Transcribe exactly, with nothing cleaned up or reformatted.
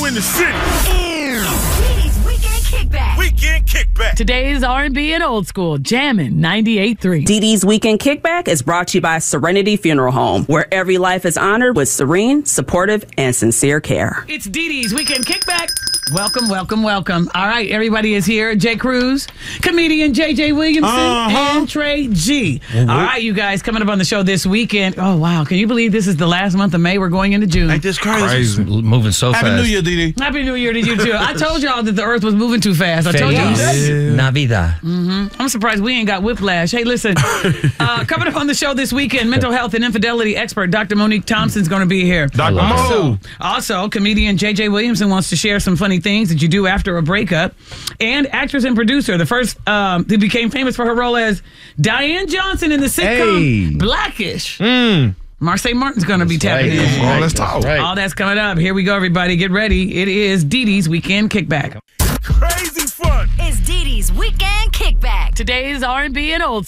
in the city. Dee Dee's Weekend Kickback. Weekend Kickback. Today's R and B and old school, Jammin' ninety-eight point three. Dee Dee's Weekend Kickback is brought to you by Serenity Funeral Home, where every life is honored with serene, supportive, and sincere care. It's Dee Dee's Weekend Kickback. Welcome, welcome, welcome. All right, everybody is here. Jay Cruz, comedian J J Williamson, Uh-huh. and Trey G. All right, you guys, coming up on the show this weekend. Oh, wow. Can you believe this is the last month of May? We're going into June. Ain't this crazy? Crazy. Moving so Happy fast. New Year, Dee Dee. Happy New Year to you, too. I told y'all that the earth was moving too fast. I told y'all. Feliz Navidad. I'm surprised we ain't got whiplash. Hey, listen, uh, coming up on the show this weekend, mental health and infidelity expert Doctor Monique Thompson's going to be here. Doctor Mo. Also, also, comedian J J Williamson wants to share some funny things that you do after a breakup. And actress and producer, the first um, who became famous for her role as Diane Johnson in the sitcom Hey. Blackish. Mm. Marseille Martin's going to be tapping right. in. Oh, let's talk. Right. All that's coming up. Here we go, everybody. Get ready. It is Dee Dee's Weekend Kickback. Crazy fun. It's Dee Dee's Weekend Kickback. Today's R and B and old